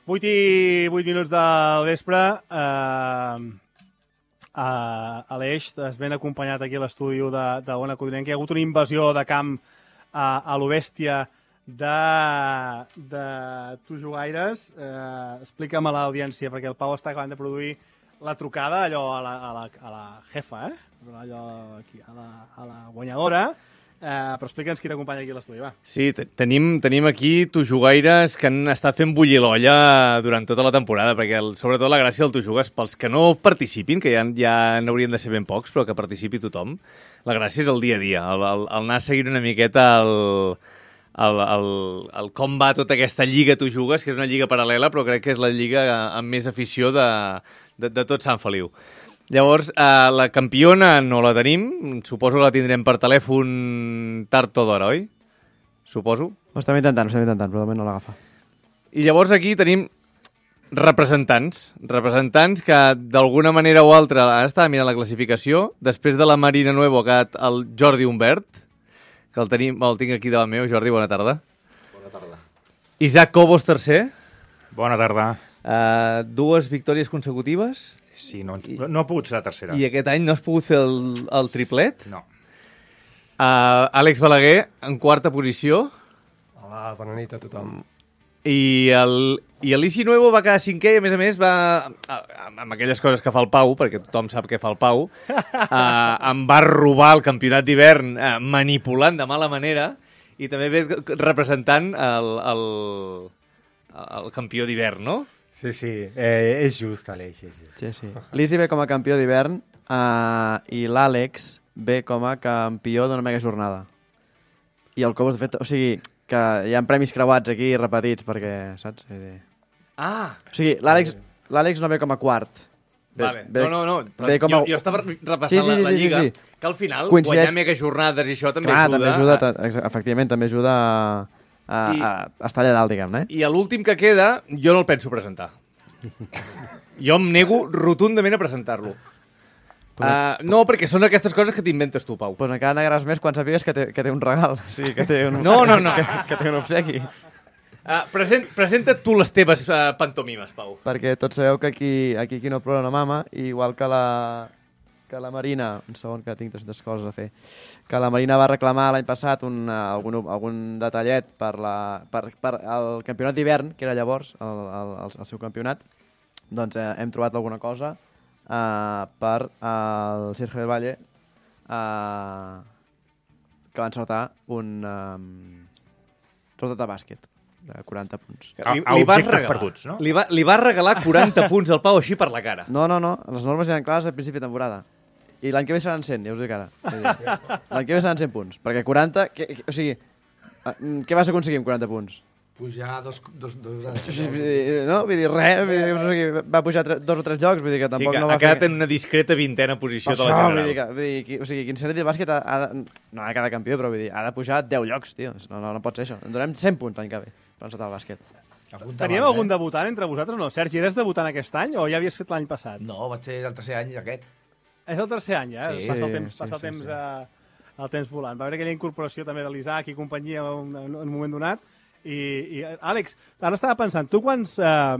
8:08 del vespre. Aleix, es ben acompanyat aquí a l'estudi de Ona Codinenca. Hi ha hagut una invasió de camp a l'Obèstia de Tujugaires. Explica'm a l'audiència, perquè el Pau està acabant de produir la trucada, allò a la jefa, allò aquí, a la guanyadora. Però explica'ns qui t'acompanya aquí a l'estudi, va. Sí, tenim aquí Tujugaires que han estat fent bullir l'olla durant tota la temporada, perquè sobretot la gràcia del Tujugues, pels que no participin, que ja n'haurien de ser ben pocs, però que participi tothom, la gràcia és el dia a dia, el anar seguint una miqueta el com va tota aquesta lliga Tujugues, que és una lliga paral·lela, però crec que és la lliga amb més afició de tot Sant Feliu. Llavors, la campiona no la tenim, suposo que la tindrem per telèfon tard o d'hora, oi? Suposo. Ho estem intentant, però de moment no l'agafa. I llavors aquí tenim representants que d'alguna manera o altra, ara estava mirant la classificació, després de la Marina Nuevo ha quedat el Jordi Humbert, que el tinc aquí davant meu. Jordi, bona tarda. Bona tarda. Isaac Cobos, tercer. Bona tarda. 2 victòries consecutives. Sí, no ha pogut ser la tercera. I aquest any no has pogut fer el triplet? No. Àlex Balaguer, en quarta posició. Hola, bona nit a tothom. I l'Ici Nuevo va quedar cinquè i, a més, va, amb aquelles coses que fa el Pau, perquè tothom sap què fa el Pau, em va robar el campionat d'hivern manipulant de mala manera i també ve representant el campió d'hivern, no? Sí, és just, Aleix, és just. Sí. L'Isi ve com a campió d'hivern i l'Àlex ve com a campió d'una mega jornada. I el Cobos, de fet, o sigui, que hi ha premis creuats aquí repetits, perquè, saps? O sigui, l'Àlex no ve com a quart. Vale. No, però jo estava repassant la lliga, que al final guanyar mega jornades i això també ajuda. Efectivament, també ajuda a estar allà dalt, diguem-ne. I a l'últim que queda, jo no el penso presentar. Jo em nego rotundament a presentar-lo. No, perquè són aquestes coses que t'inventes tu, Pau. Doncs encara negaràs més quan sàpigues que té un regal. Sí, que té un... No. Que té un obsequi. Presenta't tu les teves pantomimes, Pau. Perquè tots sabeu que aquí no plora no mama, igual que la Marina, un segon que tinc 300 coses a fer, que la Marina va reclamar l'any passat algun detallet per el campionat d'hivern, que era llavors el seu campionat, doncs hem trobat alguna cosa per el Sergio del Valle, que va encertar un resultat de bàsquet de 40 punts. Objectes perduts, no? Li va regalar 40 punts al Pau així per la cara. No, les normes eren clares al principi de temporada. I l'any que ve seran 100, ja us dic ara. L'any que ve seran 100 punts. Perquè 40... O sigui, què vas aconseguir amb 40 punts? Pujar dos no? Vull dir, res. Va pujar 2 o 3 jocs, vull dir que tampoc no va fer... Ha quedat en una discreta vintena posició de la general. Vull dir, o sigui, Quincenet de bàsquet no ha de quedar campió, però vull dir, ha de pujar 10 llocs, tio. No pot ser això. En donem 100 punts l'any que ve per encetar el bàsquet. Teníem algun debutant entre vosaltres o no? Sergi, eres debutant aquest any o ja havies fet l'any passat? No, vaig ser el tercer any aquest. És el tercer any, ja? Sí, passa el temps volant. Va haver aquella incorporació també de l'Isaac i companyia en un moment donat. I Àlex, ara estava pensant, tu quantes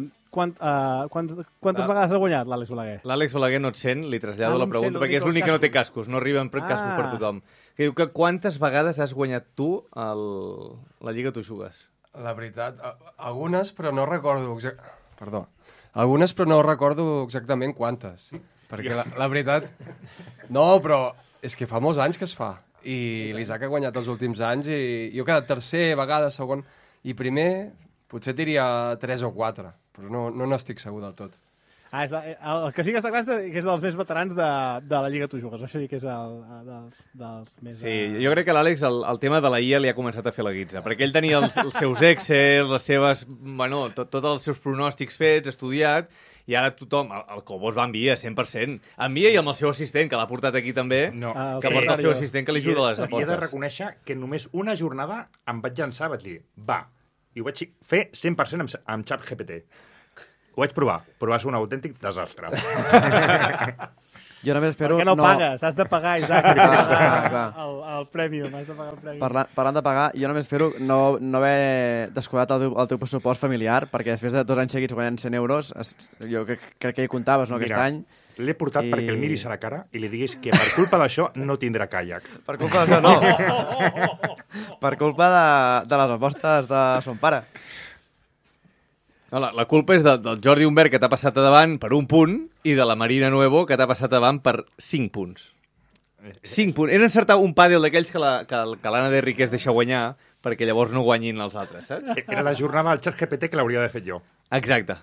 vegades has guanyat l'Àlex Balaguer? L'Àlex Balaguer no et sent, li trasllado la pregunta, perquè és l'únic que no té cascos, no arriben cascos per tothom. Que diu que quantes vegades has guanyat tu la Lliga Tujugues? La veritat, algunes, però no recordo... Algunes, però no recordo exactament quantes. Perquè la veritat... No, però és que fa molts anys que es fa. I l'Isaac ha guanyat els últims anys i jo he quedat tercer, vegada, segon... I primer, potser diria 3 o 4, però no n'estic segur del tot. El que sí que està clar és que és dels més veterans de la Lliga Tujugues. Això sí que és dels més... Sí, jo crec que l'Àlex el tema de la IA li ha començat a fer la guitza, perquè ell tenia els seus Excel, les seves... Bueno, tots els seus pronòstics fets, estudiat, i ara tothom, el Cobos va amb IA, 100%. Amb IA i amb el seu assistent, que l'ha portat aquí també, que porta el seu assistent que li ajuda a les apostes. I he de reconèixer que només una jornada em vaig llançar, vaig dir, va, i ho vaig fer 100% amb ChatGPT. Ho vaig provar, però va ser un autèntic desastre. Jo només espero... Perquè no pagues, has de pagar, Isaac. clar. El Premium, has de pagar el Premium. Parlant de pagar, jo només espero no haver descuidat el teu pressupost familiar, perquè després de 2 anys seguits guanyant 100 euros, jo crec que hi comptaves, no, aquest any. L'he portat perquè el miris a la cara i li diguis que per culpa d'això no tindrà caiac. Per culpa d'això, no. Per culpa de les apostes de son pare. No, la culpa és del Jordi Humbert, que t'ha passat a davant per 1 punt, i de la Marina Nuevo, que t'ha passat a davant per 5 punts. 5 punts. Era encertar un pàdel d'aquells que l'Anna Derrick es deixa guanyar perquè llavors no guanyin els altres, saps? Era la jornada del xat GPT que l'hauria d'haver fet jo. Exacte.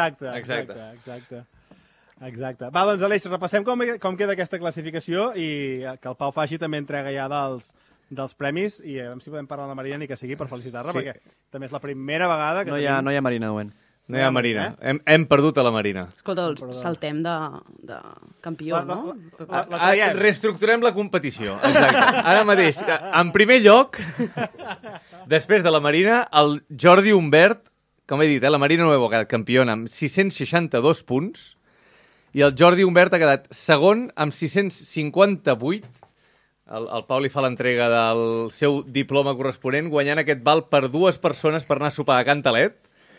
Exacte. Va, doncs, Aleix, repassem com queda aquesta classificació i que el Pau faci també entrega ja dels premis i a veure si podem parlar amb la Marina ni que sigui per felicitar-la, Sí. perquè també és la primera vegada que No hi ha Marina, Owen. No hi ha Marina. Hem perdut a la Marina. Escolta, saltem de campió, no? La traiem. Reestructurem la competició. Exacte. Ara mateix, en primer lloc, després de la Marina, el Jordi Humbert, com he dit, la Marina Nuevo ha quedat campiona amb 662 punts i el Jordi Humbert ha quedat segon amb 658. El Pau li fa l'entrega del seu diploma corresponent, guanyant aquest val per 2 persones per anar a sopar a Cantalet.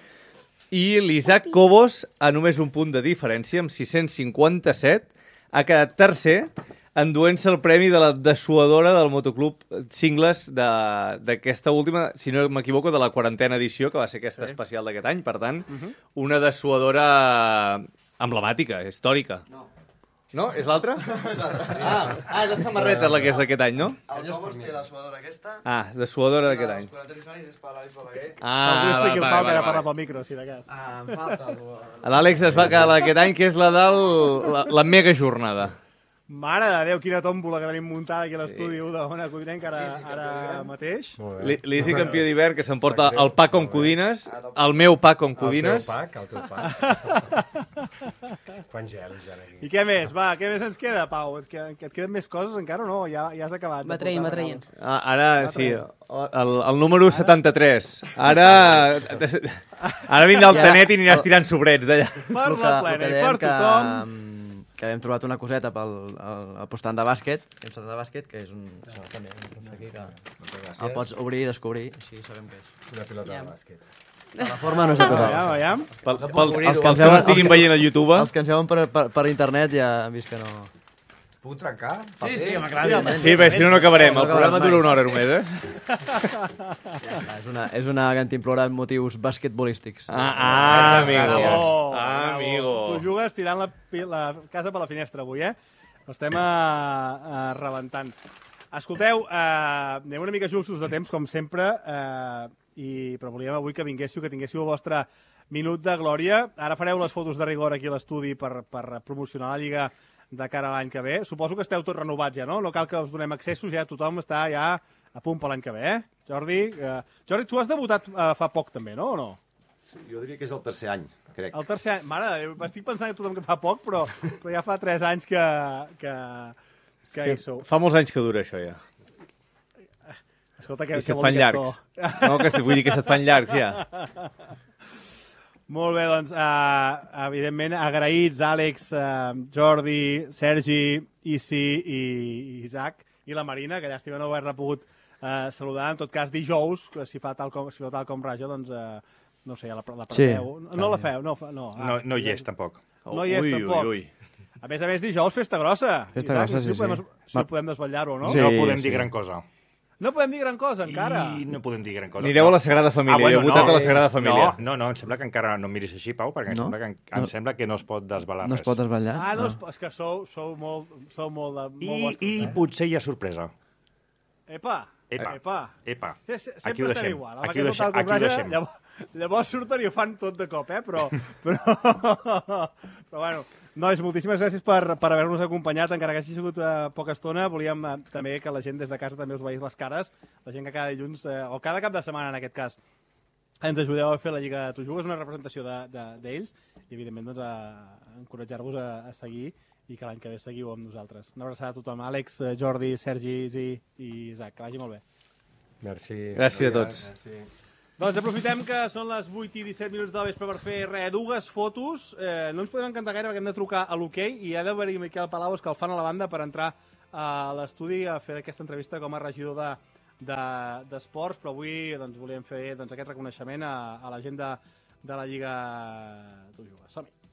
I l'Isaac Cobos, a només 1 punt de diferència, amb 657, ha quedat tercer, enduent-se el premi de la dessuadora del motoclub Cingles d'aquesta última, si no m'equivoco, de la 40a edició, que va ser aquesta especial d'aquest any. Per tant, una dessuadora emblemàtica, històrica. No? És l'altra? És la samarreta la que és d'aquest any, no? El Cobos té la suadora aquesta. Dessuadora d'aquest any. Els 40 anys és per l'Àlex Balaguer. Que expliqui el Pau que ara parla pel micro, si de cas. Em falta... L'Àlex es va quedar aquest any, que és la la mega jornada. Mare de Déu, quina tòmbola que tenim muntada aquí a l'estudi d'Ona Codinenca ara mateix. L'Easy campió d'hivern, que s'emporta el pa com codines, el meu pa com codines. El teu pack. Quan gelos, ja aquí. I què més? Va, què més ens queda, Pau? Et queden més coses encara o no? Ja has acabat. Va traient. Ara, sí, el número 73. Ara vindrà el Tanet i aniràs tirant sobrets d'allà. Per la plena i per tothom. Que hem trobat una coseta al postant de bàsquet, que és un... També, aquí, que el pots obrir i descobrir, així sabem què és. Una pilota de bàsquet. La forma no sé què és. Veiem. Pels que no estiguin veient a YouTube. Els que ens veuen per internet ja han vist que no... Puc trencar? Sí, home, clar. Sí, bé, si no, no acabarem. El programa dura 1 hora només, És una cantimplora amb motius basquetbolístics. Amigo. Amigo. Tu jugues tirant la casa per la finestra avui, eh? Estem rebentant. Escolteu, anem una mica justos de temps, com sempre, però volíem avui que vinguéssiu, que tinguéssiu el vostre minut de glòria. Ara fareu les fotos de rigor aquí a l'estudi per promocionar la Lliga de cara a l'any que ve. Suposo que esteu tots renovats ja, no? No cal que us donem accessos, ja tothom està ja a punt per l'any que ve, eh? Jordi, tu has debutat fa poc també, no? O no? Sí, jo diria que és el tercer any, crec. El tercer any? Mare de Déu, estic pensant que tothom que fa poc, però ja fa 3 anys que hi sou. Fa molts anys que dura això, ja. Escolta, I se't fan llargs. No, vull dir que se't fan llargs, ja. Molt bé, doncs, evidentment, agraïts, Àlex, Jordi, Sergi, Isi i Isaac, i la Marina, que llàstima no haver-la pogut saludar. En tot cas, dijous, que si fa tal com raja, doncs, no sé, la perdeu. Sí. No la feu? No hi és, tampoc. No hi és, tampoc. A més, dijous, festa grossa. Festa grossa, sí. Si ho podem desvetllar-ho, no? Sí, No podem dir gran cosa. No podem dir gran cosa, encara. I no podem dir gran cosa. Anireu a la Sagrada Família. Heu votat a la Sagrada Família. No, em sembla que encara no em miris així, Pau, perquè em sembla que no es pot desvelar res. No es pot desvetllar? No, és que sou molt vostres. I potser hi ha sorpresa. Epa. Aquí ho Sempre estem deixem. igual. Aquí ho deixem. Llavors surten i ho fan tot de cop, però bueno, nois, moltíssimes gràcies per haver-nos acompanyat, encara que hagi sigut poca estona. Volíem també que la gent des de casa també us veís les cares, la gent que cada dilluns, o cada cap de setmana en aquest cas, ens ajudeu a fer la Lliga Tu Jugues, una representació d'ells, i evidentment doncs, a encoratjar-vos a seguir i que l'any que ve seguiu amb nosaltres. Una abraçada a tothom. Àlex, Jordi, Sergi, Isi i Isaac. Que vagi molt bé. Merci. Gràcies a tots. Merci. Doncs aprofitem que són les 8 i 17 minuts de la vespre per fer dues fotos. No ens podem encantar gaire perquè hem de trucar a l'hoquei i ha d'haver-hi Miquel Palau escalfant a la banda per entrar a l'estudi a fer aquesta entrevista com a regidor d'esports, però avui volíem fer aquest reconeixement a la gent de la Lliga Tu Jugues. Som-hi.